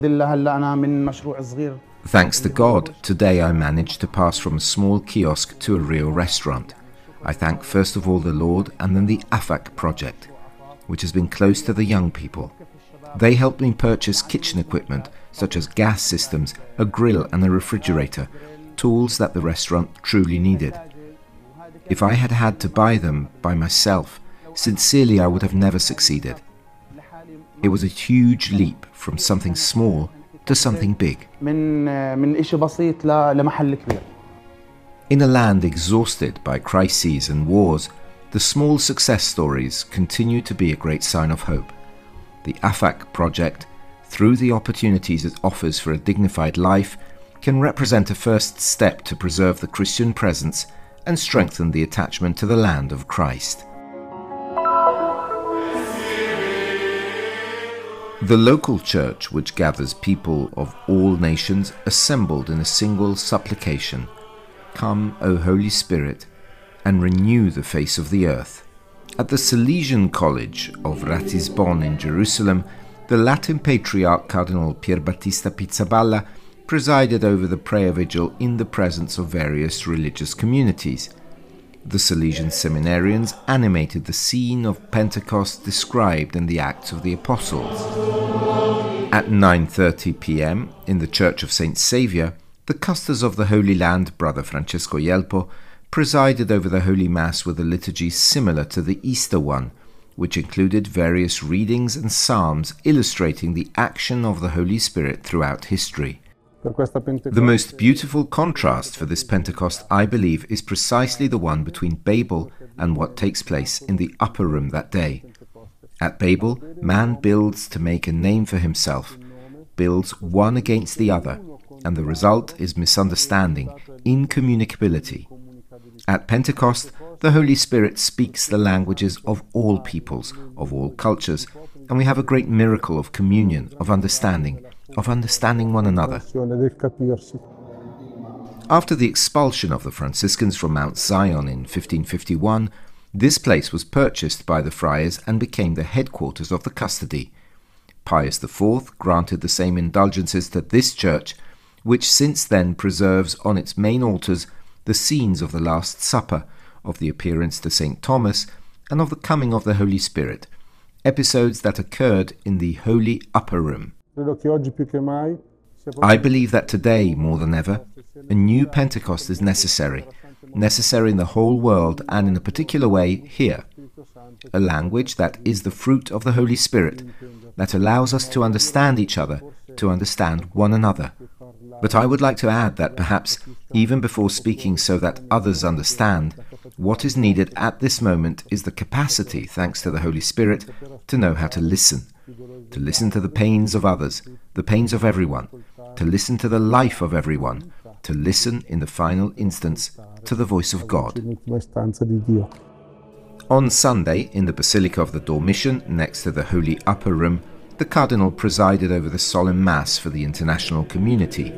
Thanks to God, today I managed to pass from a small kiosk to a real restaurant. I thank first of all the Lord and then the AFAC project, which has been close to the young people. They helped me purchase kitchen equipment such as gas systems, a grill and a refrigerator, tools that the restaurant truly needed. If I had had to buy them by myself, sincerely I would have never succeeded. It was a huge leap from something small to something big. In a land exhausted by crises and wars, the small success stories continue to be a great sign of hope. The AFAC project, through the opportunities it offers for a dignified life, can represent a first step to preserve the Christian presence and strengthen the attachment to the land of Christ. The local church, which gathers people of all nations, assembled in a single supplication, "Come, O Holy Spirit, and renew the face of the earth." At the Salesian College of Ratisbon in Jerusalem, the Latin Patriarch Cardinal Pierbattista Pizzaballa presided over the prayer vigil in the presence of various religious communities. The Salesian seminarians animated the scene of Pentecost described in the Acts of the Apostles. At 9:30 p.m. in the Church of St. Saviour, the custars of the Holy Land, Brother Francesco Yelpo, presided over the Holy Mass with a liturgy similar to the Easter one, which included various readings and psalms illustrating the action of the Holy Spirit throughout history. The most beautiful contrast for this Pentecost, I believe, is precisely the one between Babel and what takes place in the upper room that day. At Babel, man builds to make a name for himself, builds one against the other, and the result is misunderstanding, incommunicability. At Pentecost, the Holy Spirit speaks the languages of all peoples, of all cultures, and we have a great miracle of communion, of understanding one another. After the expulsion of the Franciscans from Mount Zion in 1551, this place was purchased by the friars and became the headquarters of the custody. Pius IV granted the same indulgences to this church, which since then preserves on its main altars the scenes of the Last Supper, of the appearance to St. Thomas, and of the coming of the Holy Spirit, episodes that occurred in the Holy Upper Room. I believe that today, more than ever, a new Pentecost is necessary in the whole world and in a particular way here. A language that is the fruit of the Holy Spirit, that allows us to understand each other, to understand one another. But I would like to add that perhaps, even before speaking so that others understand, what is needed at this moment is the capacity, thanks to the Holy Spirit, to know how to listen to the pains of others, the pains of everyone, to listen to the life of everyone, to listen, in the final instance, to the voice of God. On Sunday, in the Basilica of the Dormition, next to the Holy Upper Room, the Cardinal presided over the solemn Mass for the international community.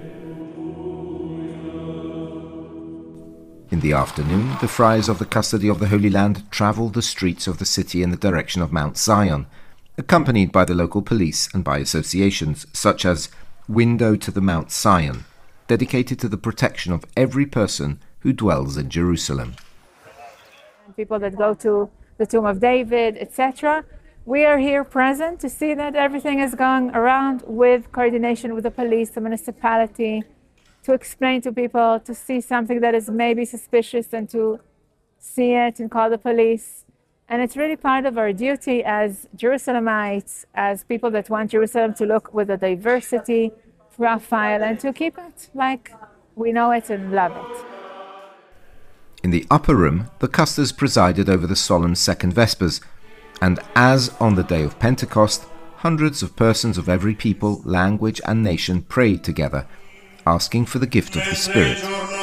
In the afternoon, the friars of the custody of the Holy Land travelled the streets of the city in the direction of Mount Zion, accompanied by the local police and by associations such as Window to the Mount Zion, dedicated to the protection of every person who dwells in Jerusalem. People that go to the Tomb of David, etc. We are here present to see that everything is going around with coordination with the police, the municipality, to explain to people, to see something that is maybe suspicious and to see it and call the police. And it's really part of our duty as Jerusalemites, as people that want Jerusalem to look with a diversity profile and to keep it like we know it and love it. In the upper room, the custars presided over the solemn Second Vespers, and as on the day of Pentecost, hundreds of persons of every people, language and nation prayed together, asking for the gift of the Spirit.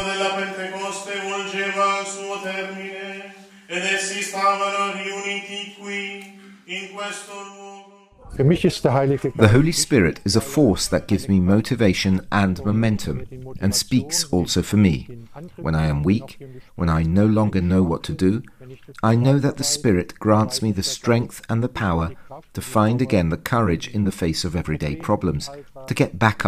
The Holy Spirit is a force that gives me motivation and momentum, and speaks also for me. When I am weak, when I no longer know what to do, I know that the Spirit grants me the strength and the power to find again the courage in the face of everyday problems, to get back